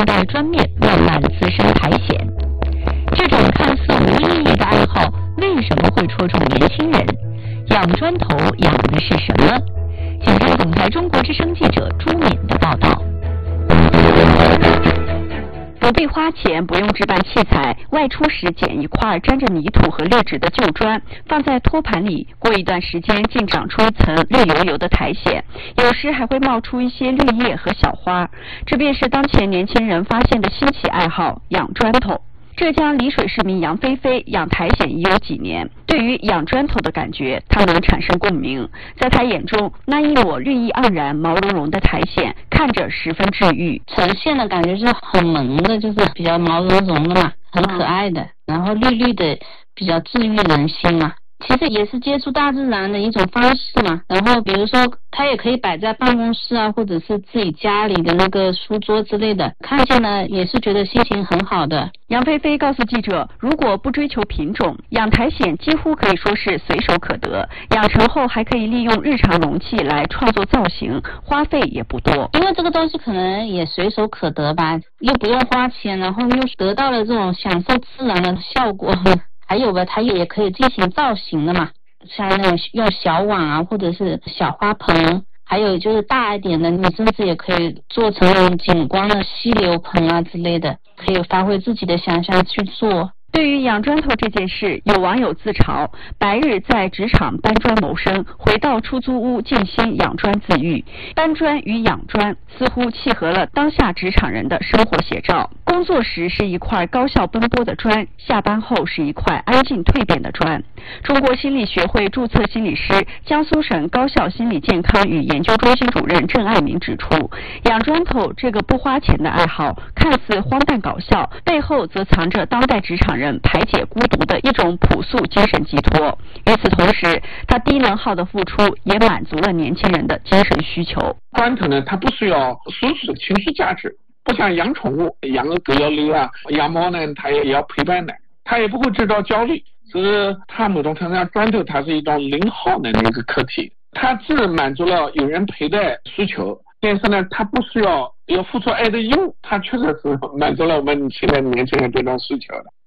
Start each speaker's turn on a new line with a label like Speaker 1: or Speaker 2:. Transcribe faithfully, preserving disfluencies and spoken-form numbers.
Speaker 1: 看待砖面，慢慢滋生苔藓。这种看似无意义的爱好，为什么会戳中年轻人？养砖头养的是什么？请看总台中国之声记者朱敏的报道。不必花钱，不用置办器材，外出时捡一块沾着泥土和劣质的旧砖，放在托盘里，过一段时间竟长出一层绿油油的苔藓，有时还会冒出一些绿叶和小花。这便是当前年轻人发现的新奇爱好——养砖头。浙江丽水市民杨菲菲养苔藓已有几年，对于养砖头的感觉，她能产生共鸣。在她眼中，那一抹绿意盎然、毛茸茸的苔藓，看着十分治愈。
Speaker 2: 呈现的感觉是很萌的，就是比较毛茸茸的嘛，很可爱的，然后绿绿的，比较治愈人心嘛。其实也是接触大自然的一种方式嘛。然后比如说它也可以摆在办公室啊，或者是自己家里的那个书桌之类的，看见呢也是觉得心情很好的。
Speaker 1: 杨菲菲告诉记者，如果不追求品种，养苔藓几乎可以说是随手可得，养成后还可以利用日常容器来创作造型，花费也不多。
Speaker 2: 因为这个东西可能也随手可得吧，又不用花钱，然后又得到了这种享受自然的效果。还有吧，它也可以进行造型的嘛，像那种用小碗啊，或者是小花盆，还有就是大一点的，你甚至也可以做成那种景观的溪流盆啊之类的，可以发挥自己的想象去做。
Speaker 1: 对于养砖头这件事，有网友自嘲，白日在职场搬砖谋生，回到出租屋静心养砖自愈。搬砖与养砖似乎契合了当下职场人的生活写照。工作时是一块高效奔波的砖，下班后是一块安静蜕变的砖。中国心理学会注册心理师、江苏省高校心理健康与研究中心主任郑爱民指出，养砖头这个不花钱的爱好看似荒诞搞笑，背后则藏着当代职场人排解孤独的一种朴素精神寄托。与此同时，他低能耗的付出也满足了年轻人的精神需求。
Speaker 3: 砖头呢，它不需要输出的情绪价值，不像养宠物，养个狗要遛啊，养猫呢，它也要陪伴的，它也不会制造焦虑。只是它某种程度上，砖头它是一种零耗能的一个客体，它自满足了有人陪的需求，但是呢，它不需要要付出爱的义务，它确实是满足了我们现在年轻人这种需求的。